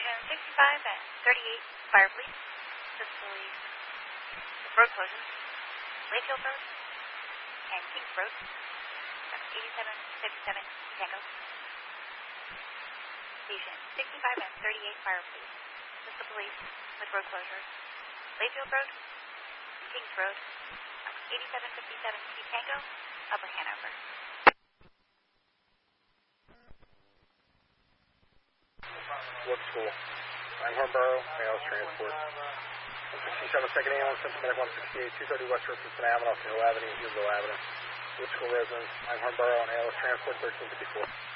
Station 65 and 38 Fire Police. This police. Road closures. Layfield Road and Kings Road. 8757 Tango. Station 65 and 38 Fire Police. This is police with road closures. Layfield Road, Kings Road, 8757 Tango, Upper Hanover. What school? I'm Hornborough, ALS Transport. 167 2nd Ambulance, Cincinnati 168, 230 West Richardson Avenue, off Hill Avenue, Hughesville Avenue. Wood School residents, I'm Hornborough on ALS Transport 1354.